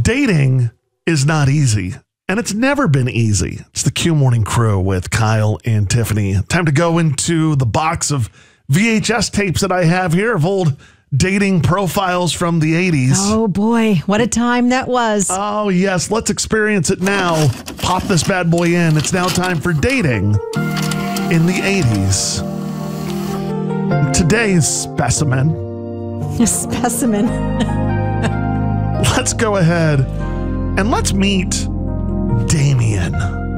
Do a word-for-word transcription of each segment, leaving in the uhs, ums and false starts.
Dating is not easy, and it's never been easy. It's the Q Morning Crew with Kyle and Tiffany. Time to go into the box of V H S tapes that I have here of old dating profiles from the eighties. Oh boy, what a time that was. Oh yes, let's experience it now. Pop this bad boy in. It's now time for dating in the eighties. Today's specimen. A specimen. Let's go ahead and let's meet Damien.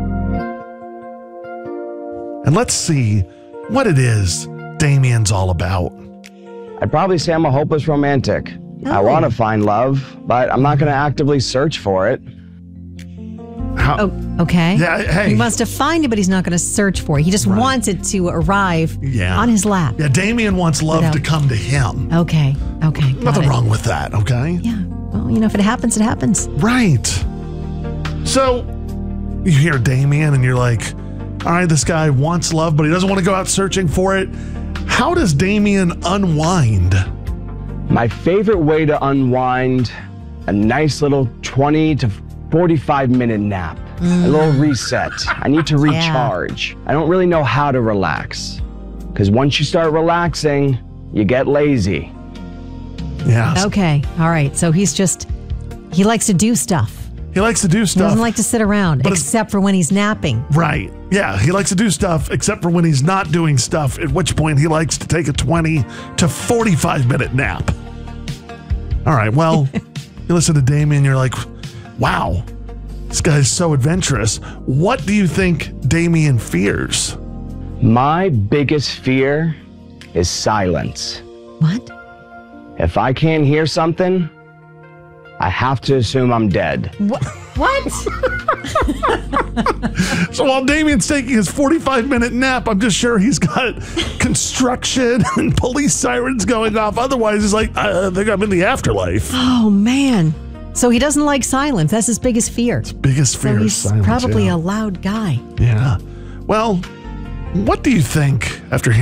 And let's see what it is Damien's all about. I'd probably say I'm a hopeless romantic. Oh. I want to find love, but I'm not going to actively search for it. How, Oh, okay. Yeah, hey. He wants to find it, but he's not going to search for it. He just Right. wants it to arrive Yeah. on his lap. Yeah, Damien wants love Without- to come to him. Okay. Okay. got Nothing it. wrong with that, okay? Yeah. Well, you know, if it happens, it happens. Right. So you hear Damien and you're like, all right, this guy wants love, but he doesn't want to go out searching for it. How does Damien unwind? My favorite way to unwind, a nice little twenty to forty-five minute nap. A little reset. I need to recharge. I don't really know how to relax. Because once you start relaxing, you get lazy. Yeah. Okay. All right. So he's just, he likes to do stuff. He likes to do He stuff. doesn't like to sit around, But it's- except for when he's napping. Right. Yeah, he likes to do stuff except for when he's not doing stuff, at which point he likes to take a twenty to forty-five minute nap. All right, well, you listen to Damien, you're like, wow, this guy's so adventurous. What do you think Damien fears? My biggest fear is silence. What? If I can't hear something, I have to assume I'm dead. What? What? So while Damien's taking his forty-five minute nap, I'm just sure he's got construction and police sirens going off. Otherwise, he's like, I think I'm in the afterlife. Oh, man. So he doesn't like silence. That's his biggest fear. Biggest So fear is he's silence. probably yeah. a loud guy. Yeah. Well, what do you think after hearing